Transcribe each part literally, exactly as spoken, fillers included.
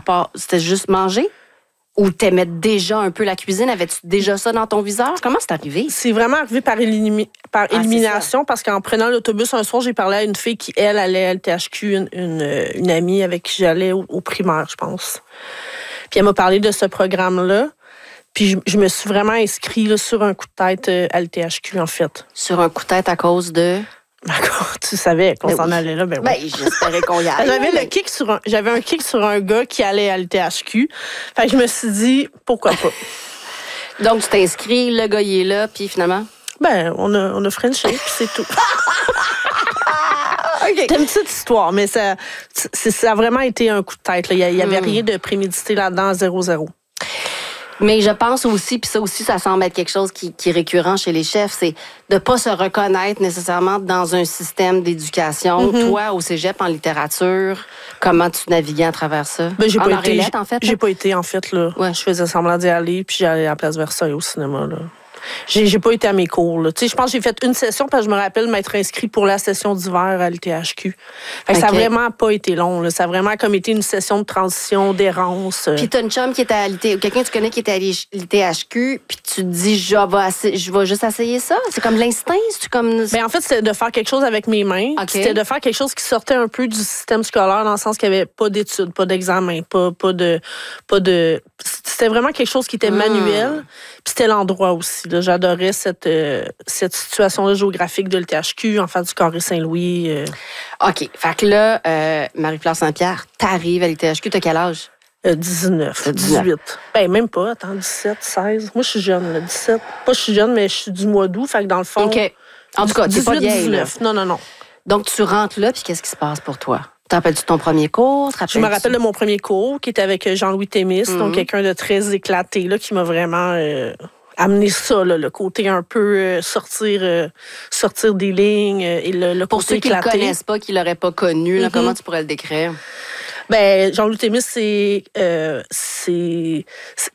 part, c'était juste manger? Ou t'aimais déjà un peu la cuisine? Avais-tu déjà ça dans ton viseur? Comment c'est arrivé? C'est vraiment arrivé par, élimi- par Ah, élimination parce qu'en prenant l'autobus un soir, j'ai parlé à une fille qui, elle, allait à L T H Q, une, une, une amie avec qui j'allais au, au primaire, je pense. Puis elle m'a parlé de ce programme-là. Puis je, je me suis vraiment inscrite là, sur un coup de tête euh, à L T H Q, en fait. Sur un coup de tête à cause de... D'accord, tu savais qu'on ben s'en oui. allait là, ben oui. Ben, j'espérais qu'on y aille. J'avais, mais... le kick sur un, j'avais un kick sur un gars qui allait à L T H Q. Fait que je me suis dit, pourquoi pas? Donc, tu t'inscris, le gars, il est là, puis finalement? Ben, on a, on a Frenché, puis c'est tout. Okay. C'était une petite histoire, mais ça, c'est, ça a vraiment été un coup de tête. Là. Il n'y avait mm. rien de prémédité là-dedans, zéro zéro. Mais je pense aussi, puis ça aussi, ça semble être quelque chose qui, qui est récurrent chez les chefs, c'est de ne pas se reconnaître nécessairement dans un système d'éducation. Mm-hmm. Toi, au cégep, en littérature, comment tu naviguais à travers ça? Ben, j'ai en pas Henriette, été, en fait? J'ai là? pas été, en fait. Là. Ouais. Je faisais semblant d'y aller, puis j'allais à la Place Versailles au cinéma. Là. J'ai, j'ai pas été à mes cours. Là. Je pense que j'ai fait une session parce que je me rappelle m'être inscrit pour la session d'hiver à l'L T H Q. Fait que okay. Ça a vraiment pas été long. Là. Ça a vraiment comme été une session de transition, d'errance. Puis t'as une chum qui était à l'I T H Q, quelqu'un que tu connais qui était à l'I T H Q, puis tu te dis, je vais, essa- je vais juste essayer ça. C'est comme l'instinct? C'est comme... Ben, en fait, c'était de faire quelque chose avec mes mains. Okay. C'était de faire quelque chose qui sortait un peu du système scolaire dans le sens qu'il n'y avait pas d'études, pas d'examen, pas, pas de... Pas de... C'était vraiment quelque chose qui était mmh. manuel. Puis c'était l'endroit aussi. Là. J'adorais cette, euh, cette situation géographique de l'L T H Q, en face du Carré Saint-Louis. Euh. OK. Fait que là, euh, Marie-Pierre Saint-Pierre, t'arrives à l'L T H Q, t'as quel âge? Euh, dix-neuf, dix-huit. Ben, même pas. Attends, dix-sept, seize. Moi, je suis jeune, là, dix-sept. Pas je suis jeune, mais je suis du mois d'août. Fait que dans le fond... OK. En tout cas, tu es pas vieille. dix-neuf. Non, non, non. Donc, tu rentres là, puis qu'est-ce qui se passe pour toi? Te rappelles-tu ton premier cours? Je me rappelle de mon premier cours, qui était avec Jean-Louis Thémis, mm-hmm. donc quelqu'un de très éclaté, là, qui m'a vraiment euh, amené ça, là, le côté un peu euh, sortir, euh, sortir des lignes euh, et le, le pour côté éclaté. Pour ceux qui ne le connaissent pas, qui ne l'auraient pas connu, là, mm-hmm. comment tu pourrais le décrire? Ben, Jean-Louis Thémis, c'est... Euh, c'est, c'est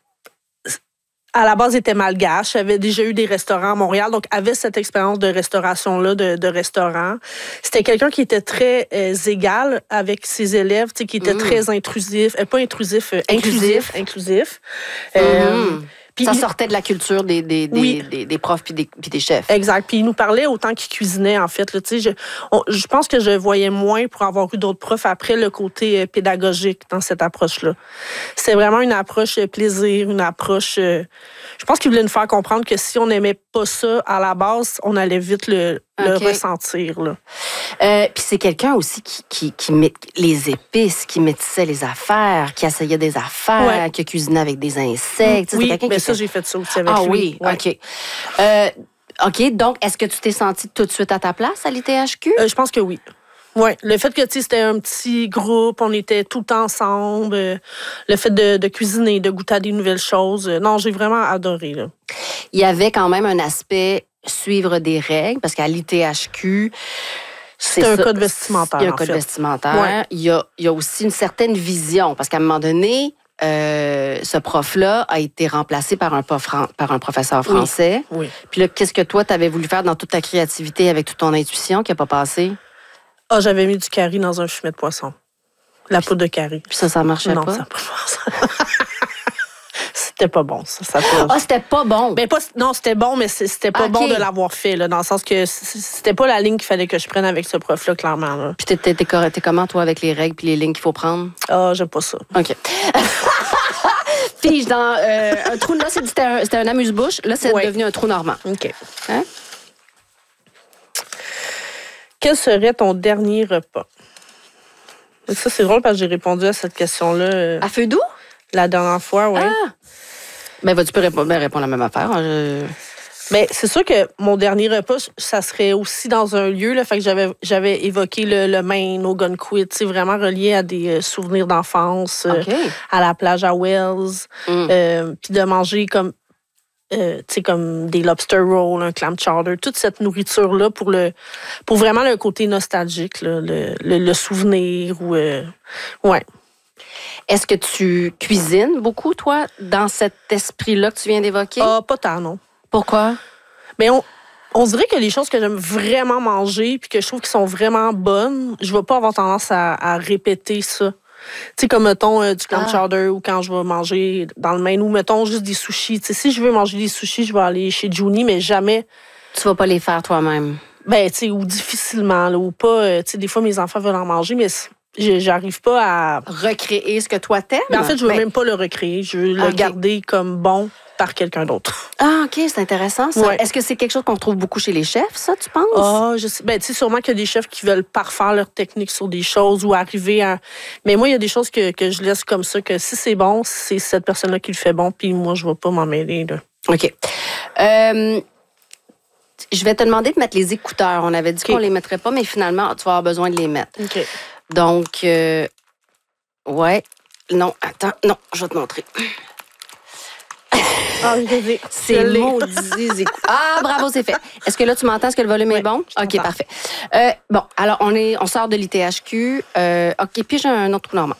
à la base, il était malgache, avait déjà eu des restaurants à Montréal, donc avait cette expérience de restauration-là, de, de restaurant. C'était quelqu'un qui était très euh, égal avec ses élèves, tu sais, qui était mmh. très intrusif, euh, pas intrusif, euh, inclusif, inclusif. Mmh. Euh, Ça sortait de la culture des, des, des, oui. des, des profs puis des, puis des chefs. Exact. Puis il nous parlait autant qu'il cuisinait, en fait. Là, je, on, je pense que je voyais moins pour avoir eu d'autres profs après le côté pédagogique dans cette approche-là. C'est vraiment une approche plaisir, une approche... Euh, je pense qu'il voulait nous faire comprendre que si on n'aimait pas ça à la base, on allait vite le, okay. le ressentir. Là. Euh, puis c'est quelqu'un aussi qui, qui, qui met les épices, qui métissait les affaires, qui essayait des affaires, ouais. qui cuisinait avec des insectes. Oui, c'est mais qui ça, fait... j'ai fait ça aussi avec ah, lui. Ah oui, ouais. OK. Euh, OK, donc, est-ce que tu t'es sentie tout de suite à ta place à l'I T H Q? Euh, je pense que oui. Oui, le fait que c'était un petit groupe, on était tout ensemble, euh, le fait de, de cuisiner, de goûter à des nouvelles choses, euh, non, j'ai vraiment adoré. Là. Il y avait quand même un aspect suivre des règles, parce qu'à l'I T H Q, c'est, c'est un ça, code vestimentaire. Il y a un code fait. vestimentaire. Ouais. Il, y a, il y a aussi une certaine vision, parce qu'à un moment donné, euh, ce prof-là a été remplacé par un, prof, par un professeur français. Oui. Oui. Puis là, qu'est-ce que toi, tu avais voulu faire dans toute ta créativité avec toute ton intuition qui n'a pas passé? Ah, oh, j'avais mis du curry dans un fumet de poisson. La poudre de curry. Puis ça, ça marchait non, pas? Non, ça pas C'était pas bon, ça. ça ah, pas... c'était pas bon? Ben, pas, non, c'était bon, mais c'était pas okay. bon de l'avoir fait, là, dans le sens que c'était pas la ligne qu'il fallait que je prenne avec ce prof-là, clairement. Là. Puis t'es, t'es, t'es comment, toi, avec les règles puis les lignes qu'il faut prendre? Ah, oh, j'aime pas ça. OK. Fige dans euh, un trou... Là, c'était un, c'était un amuse-bouche. Là, c'est ouais. devenu un trou normand. OK. Hein? Quel serait ton dernier repas? Et ça, c'est drôle parce que j'ai répondu à cette question-là. Euh, à feu doux? La dernière fois, oui. Ah! Ben, tu peux répondre, ben, répondre la même affaire. Hein, je... Mais c'est sûr que mon dernier repas, ça serait aussi dans un lieu. Là, fait que j'avais, j'avais évoqué le, le Maine, au Gunquit, vraiment relié à des euh, souvenirs d'enfance, okay. euh, à la plage à Wells. Mm. Euh, puis de manger comme... Euh, tu sais, comme des lobster rolls, un clam chowder, toute cette nourriture-là pour le pour vraiment le côté nostalgique, là, le, le, le souvenir. Ou, euh, ouais. Est-ce que tu cuisines beaucoup, toi, dans cet esprit-là que tu viens d'évoquer? Ah, pas tant, non. Pourquoi? Mais on, on dirait que les choses que j'aime vraiment manger puis que je trouve qui sont vraiment bonnes, je vais pas avoir tendance à, à répéter ça. Tu sais, comme, mettons, euh, du clam Ah. chowder ou quand je vais manger dans le Maine ou, mettons, juste des sushis. Tu sais, si je veux manger des sushis, je vais aller chez Juni, mais jamais... Tu vas pas les faire toi-même. Ben, tu sais, ou difficilement, là, ou pas... euh, Tu sais, des fois, mes enfants veulent en manger, mais je- j'arrive pas à... Recréer ce que toi t'aimes? Ben, en fait, je veux Ben, même pas le recréer. Je veux le Ok. garder comme bon par quelqu'un d'autre. Ah, OK, c'est intéressant, ça. Ouais. Est-ce que c'est quelque chose qu'on trouve beaucoup chez les chefs, ça, tu penses? Ah, je sais. Ben, tu sais, sûrement qu'il y a des chefs qui veulent parfaire leur technique sur des choses ou arriver à. Mais moi, il y a des choses que, que je laisse comme ça, que si c'est bon, c'est cette personne-là qui le fait bon, puis moi, je vais pas m'en mêler, là. OK. Euh, je vais te demander de mettre les écouteurs. On avait dit OK. qu'on les mettrait pas, mais finalement, tu vas avoir besoin de les mettre. OK. Donc, euh, ouais. Non, attends, non, je vais te montrer. Ah, je les ai. C'est Je l'ai. maudits écouteurs. Ah, bravo, c'est fait. Est-ce que là, tu m'entends? Est-ce que le volume est Oui, bon? je OK, t'entends. parfait. Euh, bon, alors, on, est, on sort de l'I T H Q. Euh, OK, puis j'ai un autre trou normand.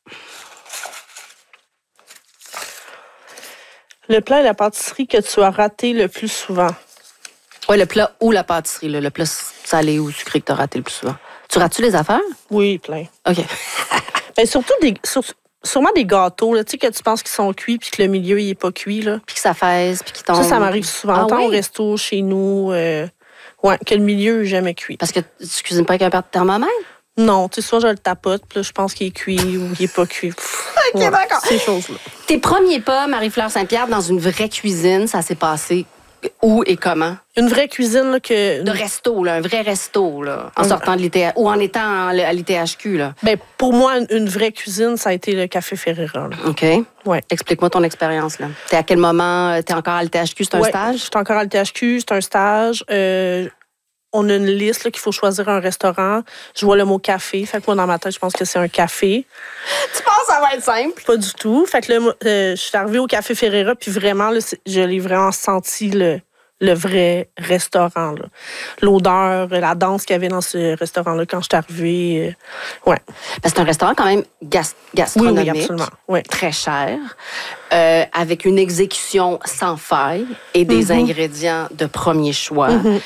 Le plat et la pâtisserie que tu as raté le plus souvent. Oui, le plat ou la pâtisserie, là, le plat salé ou sucré que tu as raté le plus souvent. Tu rates-tu les affaires? Oui, plein. OK. Ben, surtout des. sur- sûrement des gâteaux, là, tu sais, que tu penses qu'ils sont cuits puis que le milieu, il est pas cuit, là. Puis que ça fesse, puis qu'il tombe. Ça, ça m'arrive souvent. Ah Tant oui? au resto, chez nous. euh, ouais, que le milieu est jamais cuit. Parce que tu cuisines pas avec un père de thermomètre? Non, tu sais, soit je le tapote, puis là, je pense qu'il est cuit ou il est pas cuit. Pff, OK, d'accord. Ces choses-là. Tes premiers pas, Marie-Fleur Saint-Pierre, dans une vraie cuisine, ça s'est passé où et comment? Une vraie cuisine, là, que. De resto, là, un vrai resto, là, en Un- sortant de l'I T H ou en étant en- à l'I T H Q, là. Ben, pour moi, une vraie cuisine, ça a été le Café Ferreira, là. OK. Ouais. Explique-moi ton expérience, là. T'es à quel moment? T'es encore à l'I T H Q? C'est un Ouais, stage? Je suis encore à l'I T H Q, c'est un stage. Euh, on a une liste là, qu'il faut choisir un restaurant. Je vois le mot café. Fait que moi, dans ma tête, je pense que c'est un café. Tu penses que ça va être simple? Pas du tout. Fait que là, moi, euh, je suis arrivée au Café Ferreira, puis vraiment, là, c'est- je l'ai vraiment senti le, le vrai restaurant, là. L'odeur, la danse qu'il y avait dans ce restaurant-là quand je suis arrivée. euh, ouais. Parce que c'est un restaurant quand même gas- Oui, gastronomique. oui, absolument. Ouais. Très cher, euh, avec une exécution sans faille et des Mm-hmm. ingrédients de premier choix.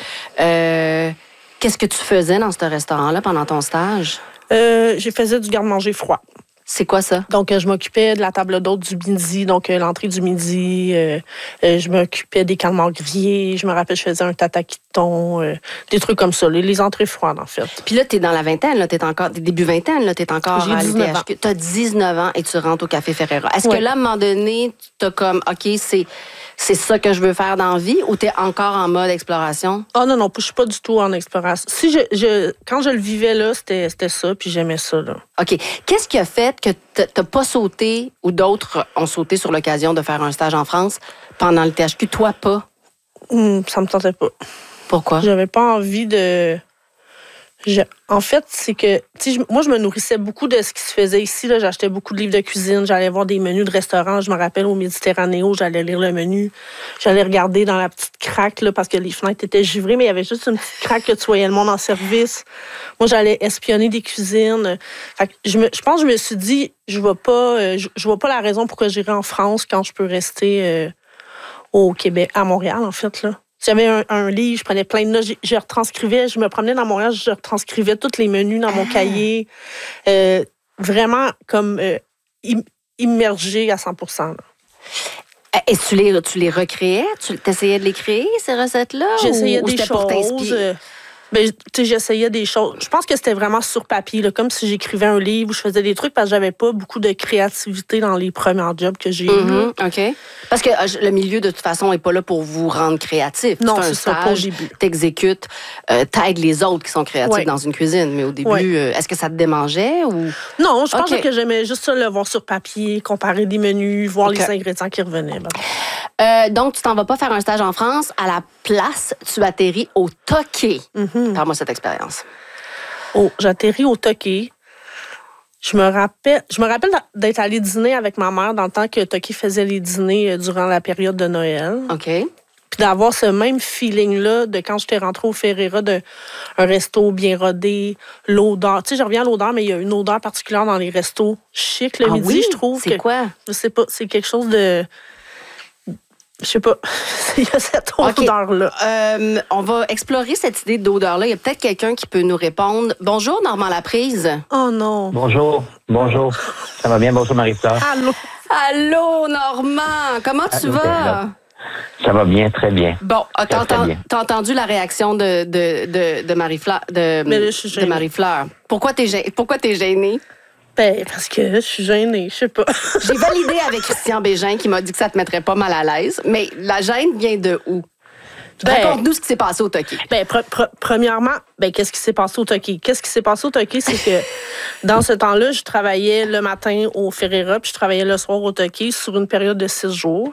Euh, Qu'est-ce que tu faisais dans ce restaurant-là pendant ton stage? Euh, j'ai faisais du garde-manger froid. C'est quoi ça? Donc, euh, je m'occupais de la table d'hôte du midi, donc euh, l'entrée du midi. Euh, euh, je m'occupais des calmars grillés. Je me rappelle, je faisais un tataki de thon, euh, des trucs comme ça, les, les entrées froides, en fait. Puis là, t'es dans la vingtaine, là, t'es encore, t'es début vingtaine, là, t'es encore J'ai à l'I T dix-neuf H Q. T'as dix-neuf ans et tu rentres au Café Ferreira. Est-ce Ouais. que là, à un moment donné, t'as comme, OK, c'est, c'est ça que je veux faire dans la vie ou t'es encore en mode exploration? Ah non, non, je suis pas du tout en exploration. Si je, je, quand je le vivais là, c'était c'était ça, puis j'aimais ça, là. OK. Qu'est-ce qui a fait que t'a- t'as pas sauté ou d'autres ont sauté sur l'occasion de faire un stage en France pendant le T H Q? Toi, pas. Hum, ça me tentait pas. Pourquoi? J'avais pas envie de... Je- En fait, c'est que, tu sais, je- moi, je me nourrissais beaucoup de ce qui se faisait ici. Là. J'achetais beaucoup de livres de cuisine. J'allais voir des menus de restaurants. Je me rappelle au Méditerranéo, j'allais lire le menu. J'allais regarder dans la petite craque, là, parce que les fenêtres étaient givrées, mais il y avait juste une petite craque que tu voyais le monde en service. Moi, j'allais espionner des cuisines. Fait que je, me, je pense que je me suis dit, je vois pas, euh, je, je vois pas la raison pourquoi j'irais en France quand je peux rester euh, au Québec, à Montréal, en fait, là. J'avais un, un livre, je prenais plein de notes, je, je retranscrivais, je me promenais dans Montréal, je retranscrivais tous les menus dans mon cahier. Euh, vraiment comme euh, im- immergée à cent pour cent. là. Et tu les, tu les recréais? Tu essayais de les créer, ces recettes-là? J'essayais ou, ou des c'était pour choses. t'inspirer? euh, ben, tu sais, j'essayais des choses. Je pense que c'était vraiment sur papier, là, comme si j'écrivais un livre ou je faisais des trucs parce que j'avais pas beaucoup de créativité dans les premiers jobs que j'ai eus. Mhm, OK. Parce que euh, le milieu, de toute façon, n'est pas là pour vous rendre créatif. Non, tu fais un c'est ça, pas au stage, début. t'exécutes, euh, t'aides les autres qui sont créatifs Ouais. dans une cuisine. Mais au début, Ouais. euh, est-ce que ça te démangeait ou... Non, je pense OK. que j'aimais juste ça, le voir sur papier, comparer des menus, voir OK. les ingrédients qui revenaient. Ben. Euh, donc, tu t'en vas pas faire un stage en France. À la place, tu atterris au Toqué. Mm-hmm. Parle-moi cette expérience. Oh, j'atterris au Toqué. Je me rappelle, je me rappelle d'être allée dîner avec ma mère dans le temps que Toqué faisait les dîners euh, durant la période de Noël. OK. Puis d'avoir ce même feeling-là de quand j'étais rentrée au Ferreira, d'un resto bien rodé, l'odeur. Tu sais, je reviens à l'odeur, mais il y a une odeur particulière dans les restos chics le Ah midi, oui? je trouve. C'est que, quoi? Je sais pas, c'est quelque chose de... Je sais pas. Il y a cette odeur-là. Okay. Euh, on va explorer cette idée d'odeur-là. Il y a peut-être quelqu'un qui peut nous répondre. Bonjour, Normand Laprise. Oh non. Bonjour. Bonjour. Ça va bien? Bonjour, Marie-Fleur. Allô. Allô, Normand. Comment tu Allô, vas? Ça va bien, très bien. Bon, t'as, entendu, t'as entendu la réaction de, de, de, de Marie-Fleur? De, Mais là, je suis gênée. de Marie-Fleur. Pourquoi t'es, gê... Pourquoi t'es gênée? Ben, parce que je suis gênée, je sais pas. J'ai validé avec Christian Bégin qui m'a dit que ça te mettrait pas mal à l'aise. Mais la gêne vient de où? Ben, raconte-nous ce qui s'est passé au Toqué. Ben, pre- pre- premièrement, ben, qu'est-ce qui s'est passé au Toqué? Qu'est-ce qui s'est passé au Toqué, c'est que dans ce temps-là, je travaillais le matin au Ferreira, puis je travaillais le soir au Toqué sur une période de six jours.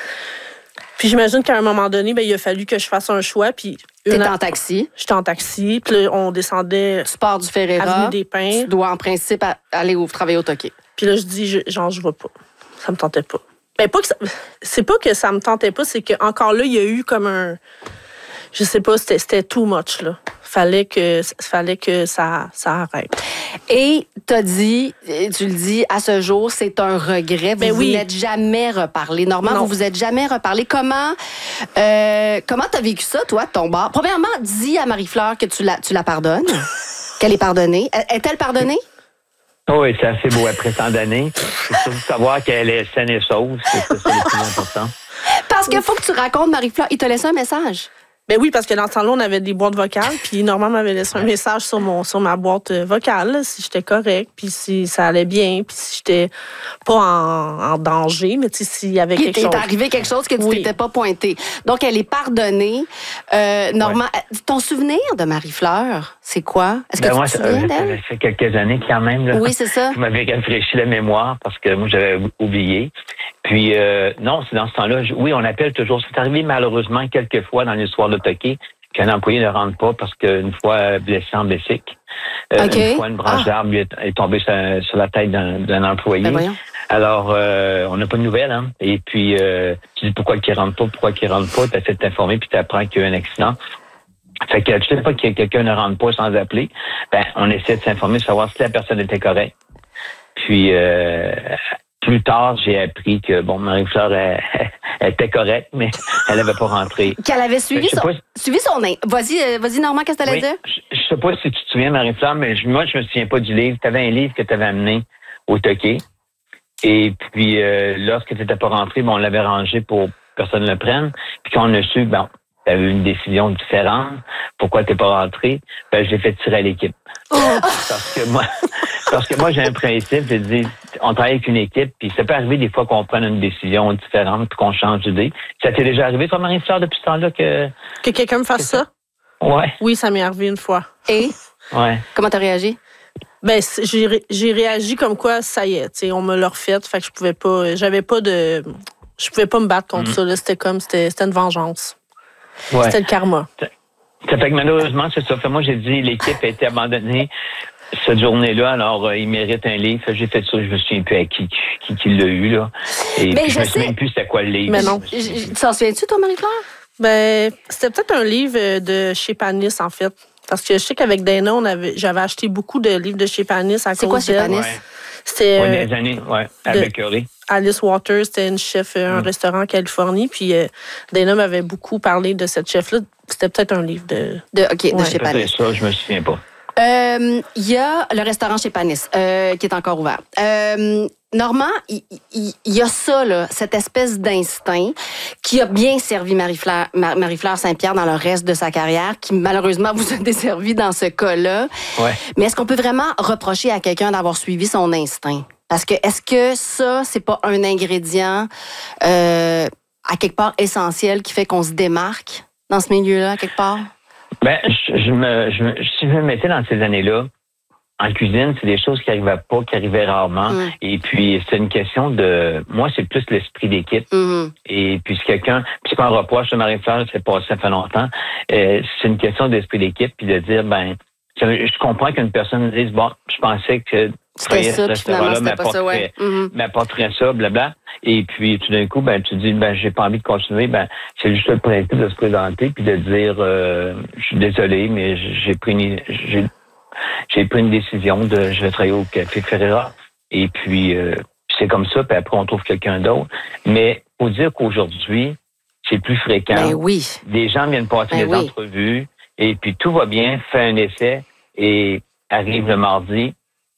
Puis j'imagine qu'à un moment donné, ben, il a fallu que je fasse un choix. Puis T'étais en taxi. J'étais en taxi. Puis là, on descendait. Tu pars du Ferreira. Avenue des Pins. Tu dois en principe aller au, travailler au Toqué. Puis là, je dis, je, genre, je vais pas. Ça me tentait pas. Ben, pas que ça, c'est pas que ça me tentait pas, c'est qu'encore là, il y a eu comme un. Je sais pas, c'était, c'était too much, là. Fallait que, fallait que ça, ça arrête. Et t'as dit, tu le dis, à ce jour, c'est un regret. Vous ben vous oui. n'êtes jamais reparlé. Normand, non. vous vous êtes jamais reparlé. Comment euh, comment t'as vécu ça, toi, de ton bar? Premièrement, dis à Marie-Fleur que tu la, tu la pardonnes, qu'elle est pardonnée. Est-elle pardonnée? Oh, oui, c'est assez beau après tant d'années. Il faut savoir qu'elle est saine et sauve. C'est ça, c'est le plus important. Parce qu'il faut que tu racontes, Marie-Fleur. Il t'a laissé un message. Ben oui, parce que dans ce temps-là, on avait des boîtes vocales, puis Normand m'avait laissé un message sur mon sur ma boîte vocale, là, si j'étais correct, puis si ça allait bien, puis si j'étais pas en, en danger, mais tu sais, s'il y avait quelque Il chose. t'est arrivé quelque chose que tu oui. t'étais pas pointé. Donc, elle est pardonnée. Euh, Normand, ouais. Ton souvenir de Marie-Fleur, c'est quoi? Est-ce que Ben tu moi, te souviens ça, d'elle? ça fait quelques années quand même. Là. Oui, c'est ça. Vous m'avez rafraîchi la mémoire parce que moi, j'avais oublié. Puis, euh, non, c'est dans ce temps-là. Je, oui, on appelle toujours. C'est arrivé malheureusement quelques fois dans l'histoire de Toqué qu'un employé ne rentre pas parce qu'une fois blessé en bicycle, euh, okay. une fois une branche ah. d'arbre est, est tombée sur, sur la tête d'un, d'un employé. Ben voyons. Alors, euh, on n'a pas de nouvelles. Hein? Et puis, euh, tu dis pourquoi il rentre pas, pourquoi il rentre pas. Tu essaies de t'informer puis tu apprends qu'il y a eu un accident. Fait que tu sais pas que quelqu'un ne rentre pas sans appeler. Ben, on essaie de s'informer, de savoir si la personne était correcte. Puis, euh, plus tard, j'ai appris que, bon, Marie-Fleur, elle, elle était correcte, mais elle n'avait pas rentré. Qu'elle avait suivi son, pas... suivi son... Vas-y, vas-y, Normand, qu'est-ce que tu allais oui, dire? Je, je sais pas si tu te souviens, Marie-Fleur, mais je, moi, je me souviens pas du livre. Tu avais un livre que tu avais amené au Toqué. Et puis, euh, lorsque tu n'étais pas rentré, bon, on l'avait rangé pour que personne ne le prenne. Puis quand on a su, bon, tu avais eu une décision différente. Pourquoi tu n'es pas rentré? Ben, je l'ai fait tirer à l'équipe. Oh. Parce que moi... Parce que moi, j'ai un principe, je dis, on travaille avec une équipe, puis ça peut arriver des fois qu'on prenne une décision différente, puis qu'on change d'idée. Ça t'est déjà arrivé, toi, Marie-Fleur, depuis ce temps-là, que... Que quelqu'un me fasse ça? Ouais. Oui, ça m'est arrivé une fois. Et? Ouais. Comment t'as réagi? Ben, j'ai, j'ai réagi comme quoi, ça y est, tu sais, on me l'a refait, fait que je pouvais pas, j'avais pas de... Je pouvais pas me battre contre mm. ça, là, c'était comme, c'était, c'était une vengeance. Ouais. C'était le karma. Ça, ça fait que malheureusement, c'est ça. Fait, moi, j'ai dit, l'équipe a été abandonnée cette journée-là, alors euh, il mérite un livre. J'ai fait ça, je me souviens plus à qui, qui, qui l'a eu, là. Et mais puis, je, je me sais... souviens plus c'était quoi le livre. Mais non. Tu t'en souviens-tu, toi, Marie-Claire? Ben, c'était peut-être un livre de chez Panis, en fait. Parce que je sais qu'avec Dana, on avait, j'avais acheté beaucoup de livres de chez Panis à c'est cause quoi chez Panis? Ouais. C'était... Oui, euh, des années, ouais, à Becquerel. Alice Waters, c'était une chef, un mm. restaurant en Californie. Puis euh, Dana m'avait beaucoup parlé de cette chef-là. C'était peut-être un livre de... de OK, ouais. de chez Panis. C'est ça, je me souviens pas. Il euh, y a le restaurant chez Panis euh, qui est encore ouvert. Euh, Normand, il y, y, y a ça, là, cette espèce d'instinct qui a bien servi Marie-Fleur, Marie-Fleur Saint-Pierre dans le reste de sa carrière, qui malheureusement vous a desservi dans ce cas-là. Ouais. Mais est-ce qu'on peut vraiment reprocher à quelqu'un d'avoir suivi son instinct? Parce que est-ce que ça, c'est pas un ingrédient euh, à quelque part essentiel qui fait qu'on se démarque dans ce milieu-là, à quelque part? Ben, je, je me, je me, si je me mettais dans ces années-là, en cuisine, c'est des choses qui n'arrivaient pas, qui arrivaient rarement. Mm. Et puis, c'est une question de... Moi, c'est plus l'esprit d'équipe. Mm. Et puis, c'est quelqu'un... Puis, c'est pas un reproche de Marie-Fleur, c'est passé, ça fait longtemps. Euh, c'est une question d'esprit d'équipe, puis de dire, ben... Je comprends qu'une personne dise, bon, je pensais que... C'était ça, puis finalement, c'était pas ça, ouais. Mm-hmm. m'apporterait ça, blabla. Et puis, tout d'un coup, ben, tu dis, ben, j'ai pas envie de continuer. Ben, c'est juste le principe de se présenter puis de dire, euh, je suis désolé, mais j'ai pris une, j'ai, j'ai pris une décision de, je vais travailler au Café Ferreira. Et puis, euh, c'est comme ça, puis après, on trouve quelqu'un d'autre. Mais, faut dire qu'aujourd'hui, c'est plus fréquent. Ben oui. Des gens viennent passer Ben des oui. entrevues et puis tout va bien, fait un essai et arrive le mardi.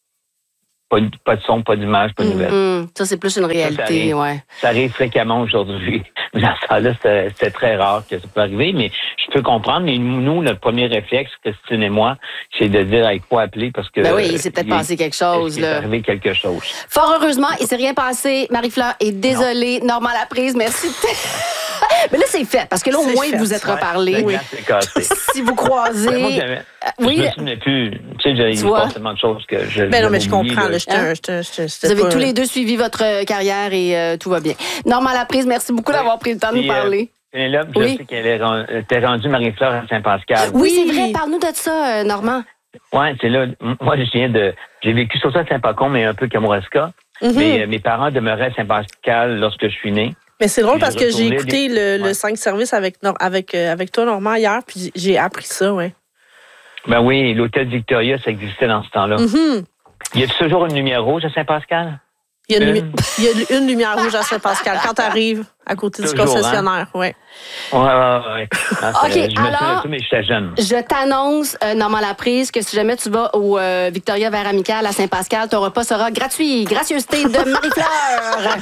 Pas de, pas de son, pas d'image, pas de nouvelles. Mm-hmm. Ça, c'est plus une réalité, ça, ça arrive, ouais. Ça arrive fréquemment aujourd'hui. Dans ce temps-là, c'était, c'était très rare que ça peut arriver, mais je peux comprendre. Mais nous, notre premier réflexe, Christine et moi, c'est de dire avec quoi appeler parce que... Ben oui, il s'est peut-être passé quelque chose. Il est là. arrivé quelque chose. Fort heureusement, il s'est rien passé. Marie-Fleur est désolée. Normand Laprise, merci. Mais là, c'est fait, parce que là, au C'est moins, fait. vous êtes Ouais, reparlé. le Oui. gland s'est cassé. Si vous croisez... Ben, moi, j'avais- oui. Je me souvenais plus. Tu sais, j'ai Tu eu vois? forcément de choses que je. Ben non, mais je j'avais oublié, comprends. là. Là, j'étais Hein? un- j'étais- j'étais- j'étais Vous avez pas- tous les deux suivi votre euh, carrière et euh, tout va bien. Normand Laprise, merci beaucoup Oui. d'avoir pris le temps de Puis, nous parler. Euh, Pénélope, je Oui. sais qu'elle est ren- était rendue Marie-Fleur à Saint-Pascal. Oui, oui. c'est vrai. Parle-nous de ça, euh, Normand. Ouais, c'est là. Moi, je viens de. J'ai vécu surtout à Saint-Pacon, mais un peu Kamouraska. Mhm. Mais euh, mes parents demeuraient à Saint-Pascal lorsque je suis né. Mais c'est drôle Puis parce je que j'ai retournais écouté des- le, Ouais. le cinq services avec, Nor- avec, euh, avec toi, Normand, hier, puis j'ai appris ça, ouais. Ben oui, l'hôtel Victoria, ça existait dans ce temps-là. Mhm. Y a toujours une lumière rouge à Saint-Pascal? Il y a une, Une. lumi- il y a une lumière rouge à Saint-Pascal quand tu arrives à côté du Toujours, concessionnaire, ouais. Ouais, ouais, ouais. Non, OK, c'est- je me alors- souviens de tout, mais j'étais jeune. Je t'annonce, euh, Normand Laprise, que si jamais tu vas au euh, Victoria Vers Amical à Saint-Pascal, ton repas sera gratuit. Gracieuseté de Marie-Fleur.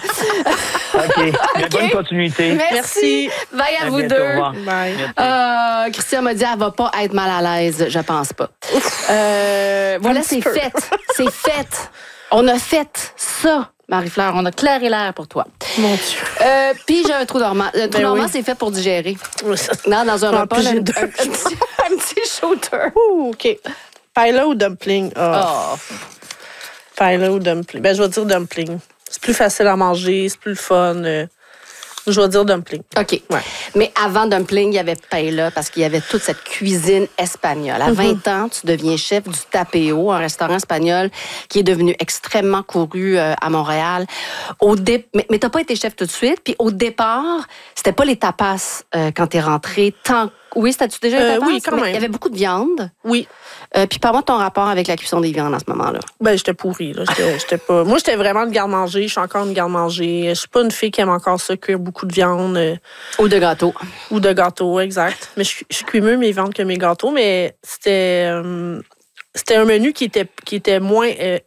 OK. Mais bonne continuité. Merci. Merci. Bye à, À vous bientôt, deux. au revoir. Bye. Merci. Euh, Christian m'a dit elle va pas être mal à l'aise, je pense pas. Euh, voilà, Un c'est petit peu. fait. C'est fait. On a fait ça, Marie-Fleur. On a clairé l'air pour toi. Mon Dieu. Euh, Puis j'ai un trou dormant. Le trou Ben dormant, oui. c'est fait pour digérer. Oui, ça- Non, dans un En repas, plus, là, j'ai un, deux. un petit, un petit shooter. Ouh, OK. Paella ou dumpling? Ah, Oh. paella ou dumpling? Ben, je vais dire dumpling. C'est plus facile à manger, c'est plus le fun. euh, Je vais dire dumpling. OK. Ouais. Mais avant Dumpling, il y avait Paella parce qu'il y avait toute cette cuisine espagnole. À vingt ans, tu deviens chef du Tapeo, un restaurant espagnol qui est devenu extrêmement couru euh, à Montréal. Au dé... Mais, mais tu n'as pas été chef tout de suite. Puis au départ, c'était pas les tapas euh, quand tu es rentré. Tant... Oui, c'était-tu déjà les Euh, tapas? oui, quand Mais même. il y avait beaucoup de viande. Oui. Euh, puis parle-moi de ton rapport avec la cuisson des viandes à ce moment-là. Ben, j'étais pourrie, là. J'étais, j'étais pas... Moi, j'étais vraiment une garde-manger. Je suis encore une garde-manger. Je suis pas une fille qui aime encore ça, cuire beaucoup de viande euh, Ou de gâteau. ou de gâteaux, exact. Mais je, je cuis mieux mes viandes que mes gâteaux, mais c'était... euh, c'était un menu qui était, qui était moins... euh,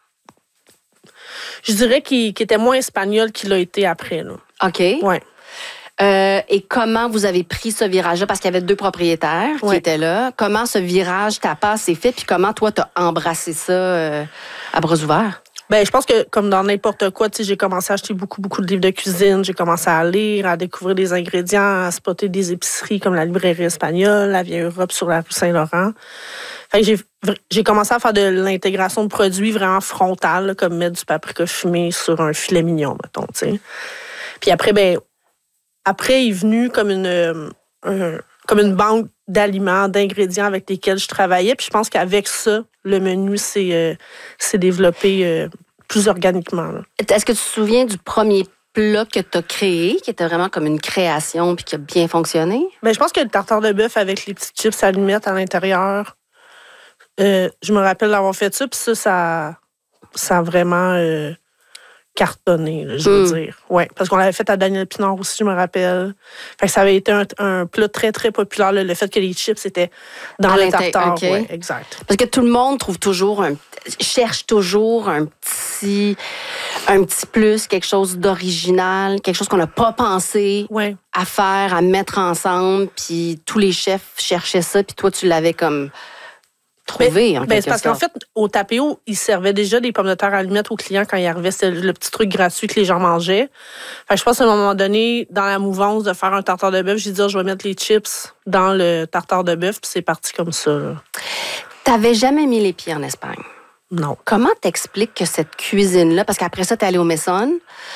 je dirais qu'il, qu'il était moins espagnol qu'il a été après, là. OK. Ouais. Euh, et comment vous avez pris ce virage-là? Parce qu'il y avait deux propriétaires qui Ouais. étaient là. Comment ce virage tapas s'est fait? Puis comment toi, t'as embrassé ça euh, à bras ouverts? Ben, je pense que comme dans n'importe quoi, tu sais, j'ai commencé à acheter beaucoup, beaucoup de livres de cuisine. J'ai commencé à lire, à découvrir des ingrédients, à spotter des épiceries comme la librairie espagnole, la Vieille Europe sur la rue Saint-Laurent. Fait que j'ai, j'ai commencé à faire de l'intégration de produits vraiment frontale, là, comme mettre du paprika fumé sur un filet mignon, mettons, tu sais. Puis après, ben, après est venu comme une, euh, un- comme une banque d'aliments, d'ingrédients avec lesquels je travaillais. Puis je pense qu'avec ça, le menu s'est, euh, s'est développé euh, plus organiquement, là. Est-ce que tu te souviens du premier plat que tu as créé, qui était vraiment comme une création puis qui a bien fonctionné? Ben, je pense que le tartare de bœuf avec les petits chips allumettes à l'intérieur, euh, je me rappelle d'avoir fait ça, puis ça, ça, ça a vraiment euh, cartonné, là, je veux Mm. dire. Ouais, parce qu'on l'avait fait à Daniel Pinard aussi, je me rappelle. Fait que ça avait été un, un plat très, très populaire, là, le fait que les chips étaient dans À le l'intérieur, tartare. OK. Ouais, exact. Parce que tout le monde trouve toujours un... cherche toujours un petit... un petit plus, quelque chose d'original, quelque chose qu'on n'a pas pensé Ouais. à faire, à mettre ensemble, puis tous les chefs cherchaient ça, puis toi, tu l'avais comme trouvé, en Ben, quelque c'est parce qu'en sorte. fait, au Tapeo, ils servaient déjà des pommes de terre allumettes aux clients quand ils arrivaient. C'était le petit truc gratuit que les gens mangeaient. Fait que je pense qu'à un moment donné, dans la mouvance de faire un tartare de bœuf, j'ai dit, oh, je vais mettre les chips dans le tartare de bœuf, puis c'est parti comme ça, là. T'avais jamais mis les pieds en Espagne. Non. Comment t'expliques que cette cuisine-là, parce qu'après ça, t'es allé au Maison,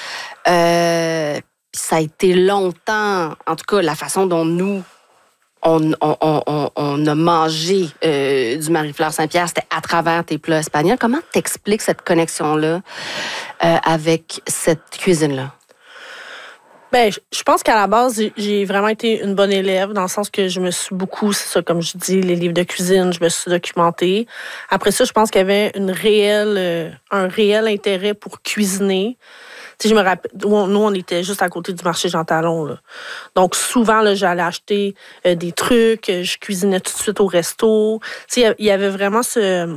euh, puis ça a été longtemps, en tout cas, la façon dont nous, on, on, on, on, on a mangé euh, du Marie-Fleur Saint-Pierre, c'était à travers tes plats espagnols. Comment t'expliques cette connexion-là euh, avec cette cuisine-là? Ben, je- je pense qu'à la base, j'ai- j'ai vraiment été une bonne élève, dans le sens que je me suis beaucoup, c'est ça, comme je dis, les livres de cuisine, je me suis documentée. Après ça, je pense qu'il y avait une réelle, euh, un réel intérêt pour cuisiner. Tu sais, je me rappelle, nous, on était juste à côté du marché Jean Talon, là. Donc, souvent, là, j'allais acheter euh, des trucs, je cuisinais tout de suite au resto. Tu sais, il y avait vraiment ce,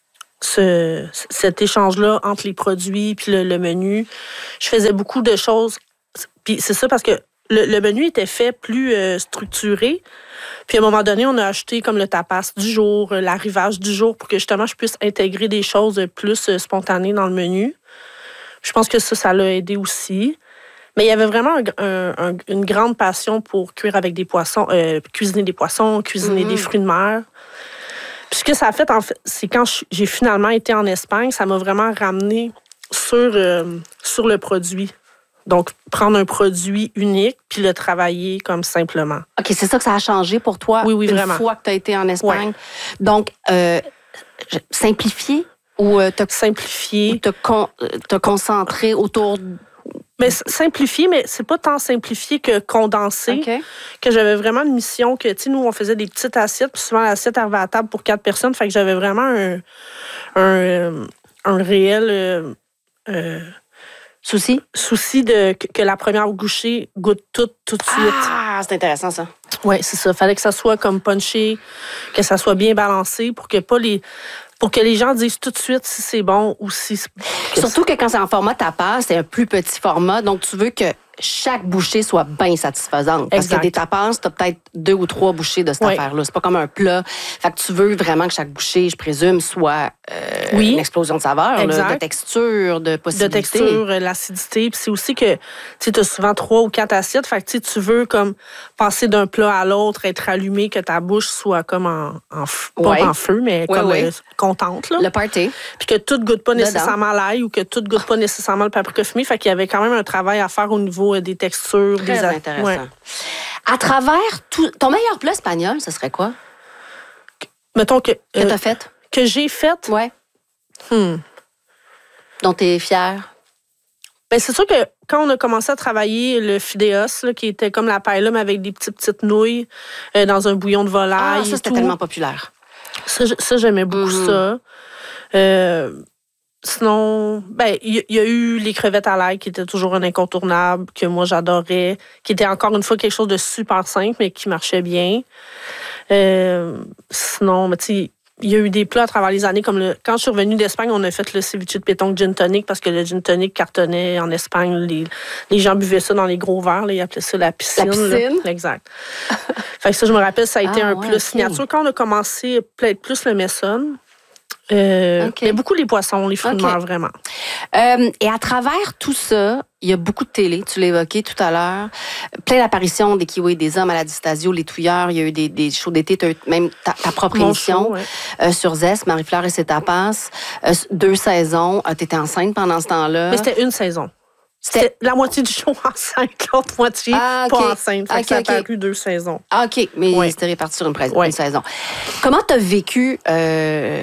ce, cet échange-là entre les produits puis le, le menu. Je faisais beaucoup de choses. Puis c'est ça parce que le, le menu était fait plus euh, structuré. Puis à un moment donné, on a acheté comme le tapas du jour, l'arrivage du jour pour que justement je puisse intégrer des choses plus euh, spontanées dans le menu. Je pense que ça, ça l'a aidé aussi. Mais il y avait vraiment un, un, une grande passion pour cuire avec des poissons, euh, cuisiner des poissons, cuisiner mm-hmm. des fruits de mer. Puis ce que ça a fait, en fait, c'est quand j'ai finalement été en Espagne, ça m'a vraiment ramené sur, euh, sur le produit. Donc, prendre un produit unique puis le travailler comme simplement. OK, c'est ça que ça a changé pour toi oui, oui, une vraiment. fois que tu as été en Espagne. Ouais. Donc, euh, simplifier ou euh, te simplifier, ou te, con, te concentrer autour. Mais simplifier, mais c'est pas tant simplifier que condenser. Okay. Que j'avais vraiment une mission que, tu sais, nous, on faisait des petites assiettes, puis souvent l'assiette arrivait à table pour quatre personnes. Fait que j'avais vraiment un, un, un réel. Euh, euh, Souci? Souci de, que, que la première bouchée goûte tout, tout de suite. Ah, c'est intéressant, ça. Oui, c'est ça. Fallait que ça soit comme punché, que ça soit bien balancé pour que pas les... Pour que les gens disent tout de suite si c'est bon ou si... Surtout que quand c'est en format tapas, c'est un plus petit format, donc tu veux que chaque bouchée soit bien satisfaisante. Parce exact. que des tapas, tu as peut-être deux ou trois bouchées de cette oui. affaire-là. C'est pas comme un plat. Fait que tu veux vraiment que chaque bouchée, je présume, soit euh, oui. une explosion de saveur, là, de texture, de possibilité. De texture, l'acidité. Puis c'est aussi que tu as souvent trois ou quatre assiettes. Fait que tu veux comme passer d'un plat à l'autre, être allumé, que ta bouche soit comme en, en pas ouais. en feu, mais ouais, comme ouais. Euh, contente. Là. Le party. Puis que tout ne goûte pas nécessairement l'ail ou que tout ne goûte pas nécessairement le paprika fumé. Fait qu'il y avait quand même un travail à faire au niveau des textures. Très des intéressant. Ouais. À travers tout... Ton meilleur plat espagnol, ce serait quoi? Mettons que... Que euh, t'as fait? Que j'ai fait? Ouais. Hmm. Dont t'es fière? Ben, c'est sûr que quand on a commencé à travailler le fideos, là, qui était comme la paella, mais avec des petites, petites nouilles euh, dans un bouillon de volaille. Ah, ça, c'était tout. tellement populaire. Ça, ça j'aimais beaucoup mm-hmm. ça. Euh, sinon, ben, il y, y a eu les crevettes à l'ail qui étaient toujours un incontournable, que moi j'adorais, qui était encore une fois quelque chose de super simple, mais qui marchait bien. Euh, sinon, mais tu sais, il y a eu des plats à travers les années, comme le, quand je suis revenue d'Espagne, on a fait le ceviche de pétanque gin tonic, parce que le gin tonic cartonnait en Espagne. Les, les gens buvaient ça dans les gros verres, là, ils appelaient ça la piscine. La piscine? Là. Exact. Fait que ça, je me rappelle, ça a été ah, un ouais, plus okay. signature. Quand on a commencé, peut-être plus le messon, euh, okay. mais beaucoup les poissons, les fruits okay. de mer, vraiment. Euh, et à travers tout ça, il y a beaucoup de télé, tu l'as évoqué tout à l'heure, plein d'apparitions des Kiwis, des hommes à la Distasio, les Touilleurs, il y a eu des, des shows d'été, tu as eu même ta, ta propre Mon émission show, ouais. euh, sur Zest, Marie-Fleur et ses tapas, euh, deux saisons, euh, tu étais enceinte pendant ce temps-là. Mais c'était une saison. C'était, c'était la moitié du show enceinte, l'autre moitié ah, okay. pas enceinte. Fait okay, que ça a okay. paru deux saisons. Ah, OK, mais ouais. c'était réparti sur une, pré- ouais. une saison. Comment tu as vécu... Euh,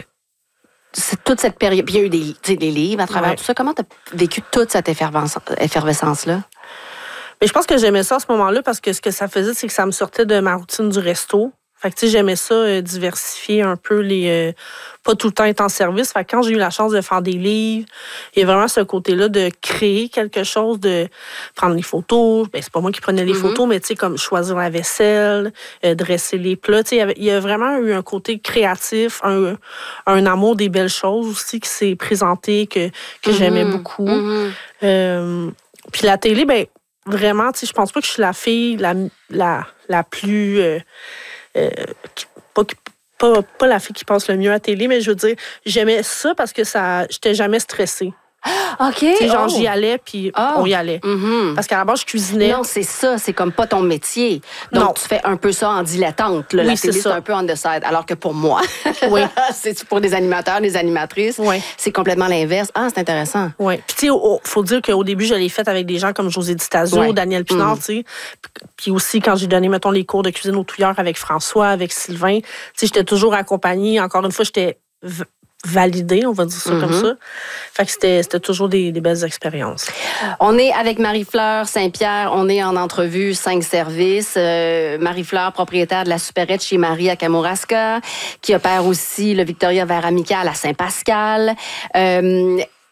C'est toute cette période, puis il y a eu des, des livres à travers ouais. tout ça. Comment tu as vécu toute cette effervescence-là? Mais je pense que j'aimais ça à ce moment-là parce que ce que ça faisait, c'est que ça me sortait de ma routine du resto. Fait que, tu sais, j'aimais ça, euh, diversifier un peu les... Euh, pas tout le temps être en service. Fait que quand j'ai eu la chance de faire des livres, il y a vraiment ce côté-là de créer quelque chose, de prendre les photos. Ben, c'est pas moi qui prenais les mm-hmm. photos, mais tu sais, comme choisir la vaisselle, euh, dresser les plats. Tu sais, il y a vraiment eu un côté créatif, un, un amour des belles choses aussi qui s'est présenté, que, que mm-hmm. j'aimais beaucoup. Mm-hmm. Euh, puis la télé, ben vraiment, tu sais, je pense pas que je suis la fille la, la, la plus... Euh, Euh, pas, pas, pas la fille qui passe le mieux à la télé, mais je veux dire, j'aimais ça parce que ça, j'étais jamais stressée. OK. T'sais, genre, oh. j'y allais, puis oh. on y allait. Mm-hmm. Parce qu'à la base, je cuisinais. Non, c'est ça. C'est comme pas ton métier. Donc, non. tu fais un peu ça en dilettante. Là. Oui, la télé, c'est, c'est un peu on the side. Alors que pour moi, oui. c'est pour des animateurs, des animatrices, oui. c'est complètement l'inverse. Ah, c'est intéressant. Oui. Puis, tu sais, il faut dire qu'au début, je l'ai fait avec des gens comme José Di Stasio, oui. Daniel Pinard, mm. tu sais. Puis aussi, quand j'ai donné, mettons, les cours de cuisine aux Touilleurs avec François, avec Sylvain, tu sais, j'étais toujours accompagnée. Encore une fois, j'étais... V- validé, on va dire ça mm-hmm. comme ça. Fait que c'était, c'était toujours des, des belles expériences. On est avec Marie-Fleur Saint-Pierre. On est en entrevue cinq services. Euh, Marie-Fleur, propriétaire de la supérette chez Marie à Kamouraska, qui opère aussi le Victoria Verre Amical à Saint-Pascal. Euh,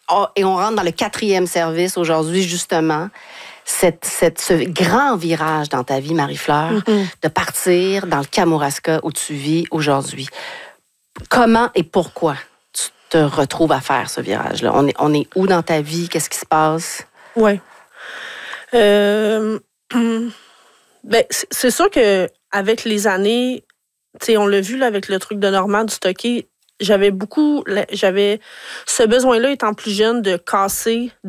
oh, et on rentre dans le quatrième service aujourd'hui, justement. Cette, cette, ce grand virage dans ta vie, Marie-Fleur, mm-hmm. de partir dans le Kamouraska où tu vis aujourd'hui. Comment et pourquoi tu te retrouves à faire ce virage-là? On est, on est où dans ta vie? Qu'est-ce qui se passe? Oui. Euh, ben, c'est sûr qu'avec les années, on l'a vu là, avec le truc de Normand du stocké, j'avais beaucoup, j'avais ce besoin-là étant plus jeune de casser